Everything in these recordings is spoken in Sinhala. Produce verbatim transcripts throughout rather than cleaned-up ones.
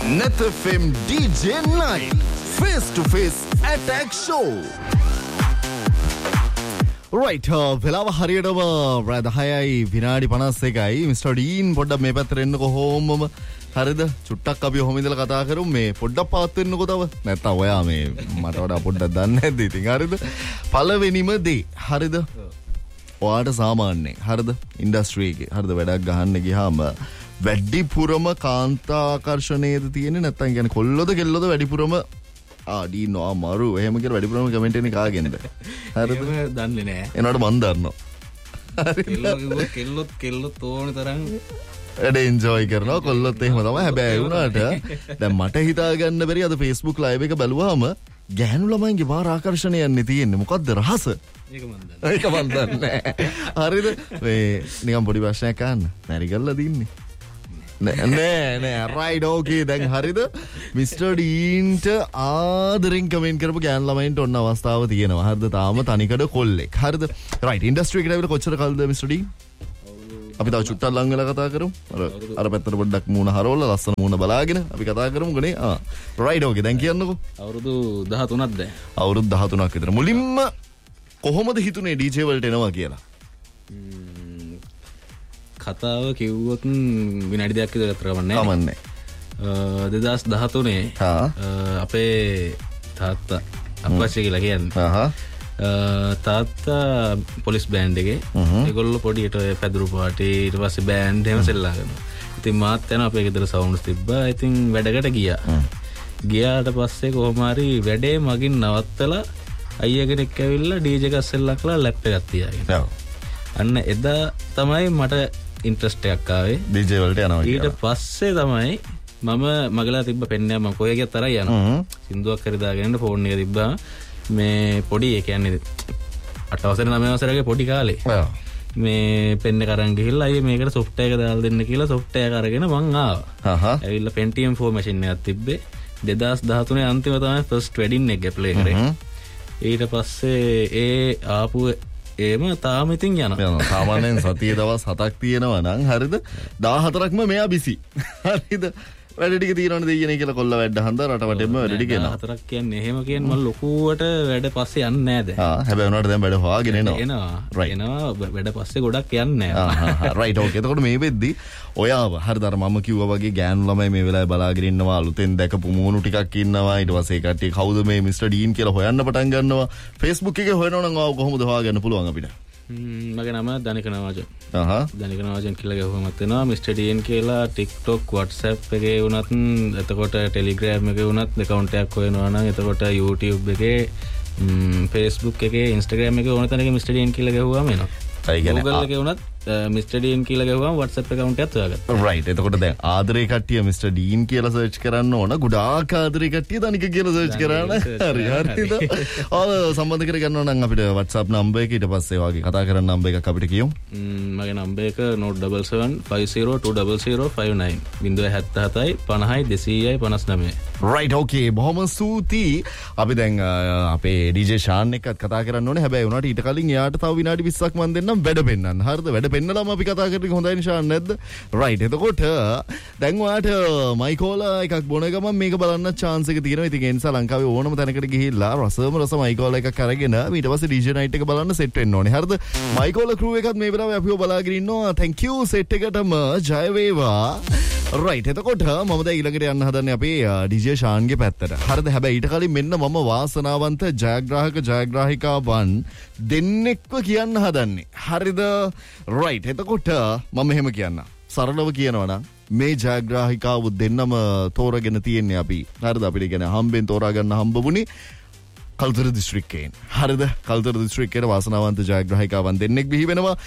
Net F M D J Night Face to Face Attack Show. Right, වෙලාව හරියටම දහයයි විනාඩි පනස් එකයි. මිස්ටර් ඩීන් පොඩ්ඩක් මේ පැත්තට එන්නකෝ හෝම්මම. හරිද? චුට්ටක් අපි ඔහොම ඉඳලා කතා කරමු. මේ පොඩ්ඩක් පාත් වෙන්නකෝ තව. නැත්තම් ඔයා මේ මට වඩා පොඩ්ඩක් දන්නේ නැද්ද ඉතින් හරිද? පළවෙනිම දේ. හරිද? ඔයාට සාමාන්‍යයෙන් හරිද? ඉන්ඩස්ට්‍රි එකේ හරිද වැඩක් ගහන්න ගියාම වැඩිපුරම කාන්තා ආකර්ෂණයේද තියෙන්නේ නැත්තම් කියන්නේ කොල්ලොද කෙල්ලොද වැඩිපුරම ආ ඩීනෝ අමාරු එහෙම කියලා වැඩිපුරම කමෙන්ට් එන්නේ කාගෙන්ද? හරිද? දන්නේ නැහැ. එනකොට මන් දන්නවා. කෙල්ලෝ කෙල්ලොත් කෙල්ලොත් ඕන තරම් වැඩ එන්ජොයි කරනවා කොල්ලොත් එහෙම තමයි. හැබැයි වුණාට දැන් මට හිතා ගන්න බැරි අද Facebook live එක බැලුවාම ගැහණු ළමයින්ගේ මාර ආකර්ෂණය යන්නේ තියෙන්නේ. මොකද්ද රහස? ඒක මන් දන්නේ. ඒක මන් දන්නේ. හරිද? මේ නිකන් පොඩි ප්‍රශ්නයක් අහන්න. නැරි ගල්ලා දින්නේ. නෑ නෑ රයිට් ඕකේ දැන් හරිද මිස්ටර් ඩීන්ට ආදරෙන් කමෙන්ට් කරපු ගෑන් ළමයින්ට ඔන්න අවස්ථාව තියෙනවා. හරිද? තාම තනිකඩ කොල්ලෙක්. හරිද? රයිට් ඉන්ඩස්ට්‍රි එකට ඇවිල්ලා කොච්චර කාලද මිස්ටර් ඩීන්? අපි තව චුට්ටක් ලඟ වෙලා කතා කරමු. අර අර පැත්තට පොඩ්ඩක් මූණ හරවලා ලස්සන මූණ බලාගෙන අපි කතා කරමුකෝ නේ. ආ රයිට් ඕකේ දැන් කියන්නකෝ. අවුරුදු දහතුනක් දැන්. අවුරුදු දහතුනක් විතර. මුලින්ම කොහොමද හිතුනේ ඩීජේ වලට එනවා කියලා? කතාව කිව්වොත් විනාඩි දෙකක් විතර අතර ගමන්නේ. කමන්නේ. දෙදාස් දහතුනේ අපේ තාත්තා අප්පච්චි කියලා කියන්නේ. හා තාත්තා පොලිස් බෑන්ඩ් එකේ ඒගොල්ලෝ පොඩියට පැදුරු පාටි ඊට පස්සේ බෑන්ඩ් එහෙම සෙල්ලා කරනවා. ඉතින් මාත් යන අපේ ගෙදර සවුන්ඩ්ස් තිබ්බා. ඉතින් වැඩකට ගියා. ගියාට පස්සේ කොහොම හරි වැඩේ මගින් නවත්තලා අයියා කෙනෙක් ඇවිල්ලා ඩීජේ එකක් සෙල්ලා කළා ලැප් එකක් තියාගෙන. අන්න එදා තමයි මට ඉන්ට්‍රස්ට් එකක් ආවේ ඩීජේ වලට යනවා කියලා. ඊට පස්සේ තමයි මම මගලා තිබ්බ පෙන්නෑ මම කොහෙ ගියත් තරයි යනවා. සින්දුවක් හරි දාගෙන ඉන්න ෆෝන් එක තිබ්බා. මේ පොඩි ඒ කියන්නේ අට වසර නව වසරගේ පොඩි කාලේ. මේ පෙන්න එක අරන් ගිහිල්ලා අයියේ මේකට software එක දාලා දෙන්න කියලා software එක අරගෙන මං ආවා. හහ. ඇවිල්ලා Pentium four machine එකක් තිබ්බේ. දෙදාස් දහතුනේ අන්තිම තමයි first wedding එක play කරේ. ඊට පස්සේ ඒ ආපු ඒම තාම ඉතින් යනවා. සාමාන්‍යයෙන් සතියේ දවස් හතක් තියෙනවා නම් හරිද? දාහතරක්ම මෙයා බිසි. හරිද? වැඩ ටික තියෙනවනේ දෙයියනේ කියලා කොල්ල වැඩ හන්ද රට වටේම වැඩ ටික එනවා. දාහතරක් කියන්නේ එහෙම කියන්නේ මම ලොකුවට වැඩ පස්සේ යන්නේ නැහැ දැන්. ආ හැබැයි උනාට දැන් වැඩ හොයාගෙන එනවා. එනවා. එනවා වැඩ පස්සේ ගොඩක් යන්නේ නැහැ. ආ රයිට් ඕකේ. එතකොට මේ වෙද්දි ඔයාව හරිද අර මම කිව්වා වගේ ගෑනු ළමයි මේ වෙලාවේ බලාගෙන ඉන්නවා අලුතෙන් දැකපු මූණු ටිකක් ඉන්නවා ඊට පස්සේ කට්ටිය කවුද මේ මිස්ටර් ඩීන් කියලා හොයන්න පටන් ගන්නවා. Facebook එකේ හොයනවා නම් ආව කොහොමද හොයාගන්න පුළුවන් අපිට? මගේ නම දනික නවාජන්. හහ දනික නවාජන් කියලා ගහුවමත් වෙනවා. මිස්ටර් ඩීන් කියලා TikTok WhatsApp එකේ වුණත් එතකොට Telegram එකේ වුණත් account එකක් හොයනවා නම් එතකොට YouTube එකේ Facebook එකේ Instagram එකේ ඕන තැනක මිස්ටර් ඩීන් කියලා ගහුවාම එනවා. Google එකේ වුණත් මිස්ටර් ඩීන් කියලා ගහුවාම WhatsApp account එකත් හොයාගත්තා. රයිට්. එතකොට දැන් ආදරේ කට්ටිය මිස්ටර් ඩීන් කියලා සර්ච් කරන්න ඕන. ගොඩාක් ආදරේ කට්ටිය දනික කියලා සර්ච් කරන්න. හරි හරිද? ඔය සම්බන්ධ කරගන්න ඕන නම් අපිට WhatsApp number එක ඊට පස්සේ වාගේ කතා කරන්න number එකක් අපිට කියමු. මගේ number එක note seven seven five zero two zero zero five nine zero seven seven පනහයි දෙසීයයි පනස් නවයයි. රයිට් ඕකේ. බොහොම ස්තුතියි. අපි දැන් අපේ ඩීජේ ෂාන් එක්කත් කතා කරන්න ඕනේ. හැබැයි උනාට ඊට කලින් එයාට තව විනාඩි විස්සක් මන් දෙන්නම් වැඩ පෙන්නන්න. හරිද? වැඩ පෙන්නලාම අපි කතා කරන්නේ හොඳයි නිෂාන් නැද්ද? රයිට්. එතකොට දැන් ඔයාට මයිකෝලා එකක් බොන ගමන් මේක බලන්න chance එක තියෙනවා. ඉතින් ඒ නිසා ලංකාවේ ඕනම තැනකට ගිහිල්ලා රසම රස මයිකෝලා එකක් අරගෙන ඊට පස්සේ ඩීජේ නයිට් එක බලන්න සෙට් වෙන්න ඕනේ. හරිද? මයිකෝලා crew එකත් මේ වෙලාවේ අපිව බලාගෙන ඉන්නවා. thank you සෙට් එකටම ජය වේවා. රයිට්. එතකොට මම දැන් ඊළඟට යන්න හදන්නේ අපේ ඩීජේ ෂාන්ගේ පැත්තට. හරිද? හැබැයි ඊට කලින් මෙන්න මම වාසනාවන්ත ජයග්‍රාහක ජයග්‍රාහිකාවන් දෙන්නෙක්ව කියන්න හදන්නේ. හරිද? රයිට්. එතකොට මම එහෙම කියන්න. සරලව කියනවා නම් මේ ජයග්‍රාහිකාව දෙන්නම තෝරගෙන තියෙන්නේ අපි. හරිද? අපිට කියන්නේ හම්බෙන් තෝරා ගන්න හම්බුනේ කල්තර දිස්ත්‍රික්කයෙන්. හරිද? කල්තර දිස්ත්‍රික්කයේ වාසනාවන්ත ජයග්‍රාහිකාවන් දෙන්නෙක් බිහි වෙනවා.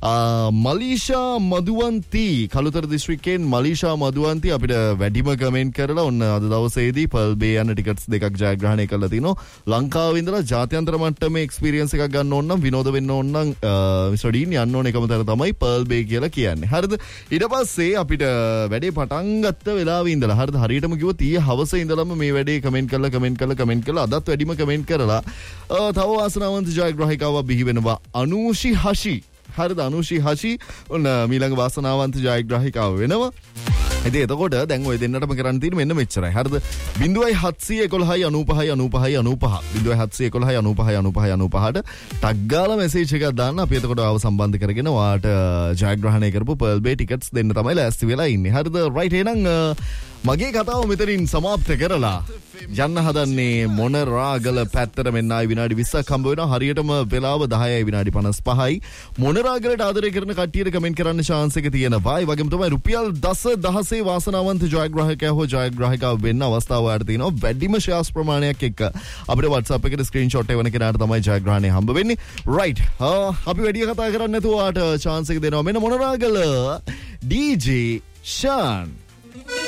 මලීෂා මදුවන්ති කළුතර දිස්ත්‍රික්කයෙන් මලීෂා මදුවන්ති අපිට වැඩිම කමෙන්ට් කරලා ඔන්න අද දවසේදී පර්ල් බේ යන ටිකට්ස් දෙකක් ජයග්‍රහණය කරලා තිනවා. ලංකාවේ ඉඳලා ජාත්‍යන්තර මට්ටමේ එක්ස්පීරියන්ස් එකක් ගන්න ඕන නම් විනෝද වෙන්න ඕන නම් මිස්ටර් ඩීන් යන්න ඕන එකම තැන තමයි පර්ල් බේ කියලා කියන්නේ. හරිද? ඊට පස්සේ අපිට වැඩේ පටන් ගත්ත වෙලාවේ ඉඳලා හරිද? හරියටම කිව්වොත් ඊයේ හවස ඉඳලම මේ වැඩේ කමෙන්ට් කරලා කමෙන්ට් කරලා කමෙන්ට් කරලා අදත් වැඩිම කමෙන්ට් කරලා තව වාසනාවන්ත ජයග්‍රාහිකාවක් බිහි වෙනවා අනුෂි හෂි. හරිද? අනුෂි හෂි ඔන්න මීළඟ වාසනාවන්ත ජයග්‍රාහිකාව වෙනවා. ඉතින් එතකොට දැන් ඔය දෙන්නටම කරන්න තියෙන්නේ මෙන්න මෙච්චරයි. හරිද? ज़ीरो सात एक एक नौ नौ पाँच नौ पाँच नौ पाँच ज़ीरो सात एक एक नौ पाँच नौ पाँच नौ पाँच ටග් ගාලා මැසේජ් එකක් දාන්න. අපි එතකොට ආව සම්බන්ධ කරගෙන ඔයාට ජයග්‍රහණය කරපු පර්ල් බේ ටිකට්ස් දෙන්න තමයි ලෑස්ති වෙලා ඉන්නේ. හරිද? රයිට්. එහෙනම් මගේ කතාව මෙතනින් සමාප්ත කරලා යන්න හදන්නේ මොනරාගල පැත්තට. මෙන්න ආයි විනාඩි විස්සක් හම්බ වෙනවා. හරියටම වෙලාව දහයයි විනාඩි පනස් පහයි. මොනරාගලට ආදරය කරන කට්ටියට කමෙන්ට් කරන්න chance එක තියෙනවා. ඒ වගේම තමයි රුපියල් දස දහසේ වාසනාවන්ත ජයග්‍රාහකයා හෝ ජයග්‍රාහිකාව වෙන්න අවස්ථාව ඔයාලට තියෙනවා. වැඩිම shares ප්‍රමාණයක් එක්ක අපිට WhatsApp එකට screenshot එක වෙන කෙනාට තමයි ජයග්‍රහණය හම්බ වෙන්නේ. right. අපි වැඩි කතා කරන්නේ නැතුව ඔයාලට chance එක දෙනවා. මෙන්න මොනරාගල ඩී ජේ ෂාන්.